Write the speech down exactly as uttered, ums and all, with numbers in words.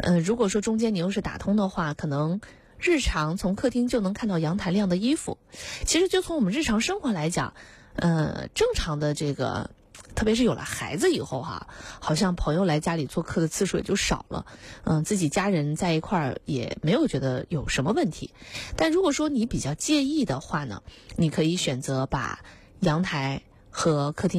呃，如果说中间你又是打通的话，可能日常从客厅就能看到阳台晾的衣服。其实就从我们日常生活来讲，呃，正常的这个，特别是有了孩子以后哈，好像朋友来家里做客的次数也就少了，嗯、呃，自己家人在一块儿也没有觉得有什么问题。但如果说你比较介意的话呢，你可以选择把阳台和客厅